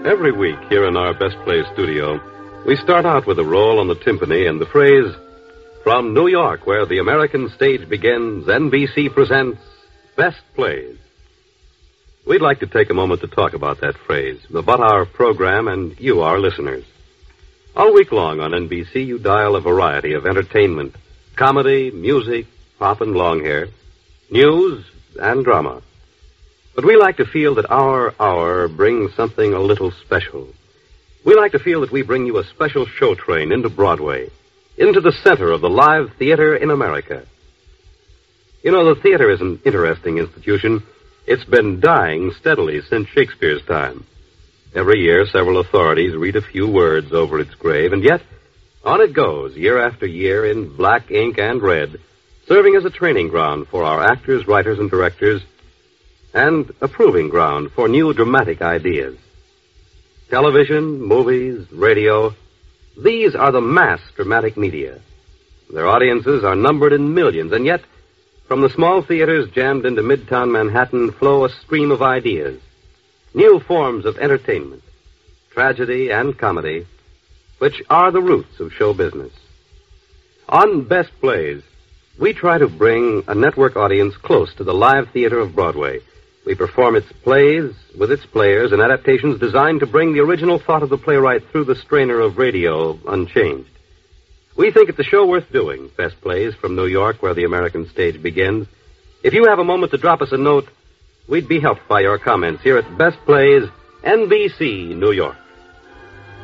Every week here in our Best Plays studio, we start out with a roll on the timpani and the phrase, "From New York, where the American stage begins, NBC presents Best Plays." We'd like to take a moment to talk about that phrase, about our program and you, our listeners. All week long on NBC, you dial a variety of entertainment, comedy, music, pop and long hair, news, and drama. But we like to feel that our hour brings something a little special. We like to feel that we bring you a special show train into Broadway, into the center of the live theater in America. You know, the theater is an interesting institution. It's been dying steadily since Shakespeare's time. Every year, several authorities read a few words over its grave, and yet, on it goes, year after year, in black ink and red, serving as a training ground for our actors, writers, and directors, and a proving ground for new dramatic ideas. Television, movies, radio, these are the mass dramatic media. Their audiences are numbered in millions, and yet, from the small theaters jammed into Midtown Manhattan flow a stream of ideas, new forms of entertainment, tragedy and comedy, which are the roots of show business. On Best Plays, we try to bring a network audience close to the live theater of Broadway. We perform its plays with its players and adaptations designed to bring the original thought of the playwright through the strainer of radio unchanged. We think it's a show worth doing, Best Plays from New York, where the American stage begins. If you have a moment to drop us a note, we'd be helped by your comments here at Best Plays, NBC, New York.